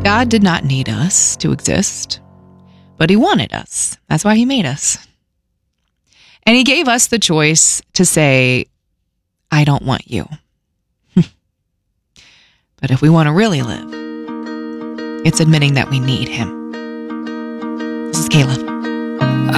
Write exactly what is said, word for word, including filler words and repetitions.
God did not need us to exist, but he wanted us. That's why he made us. And he gave us the choice to say, I don't want you. But if we want to really live, it's admitting that we need him. This is Kayla.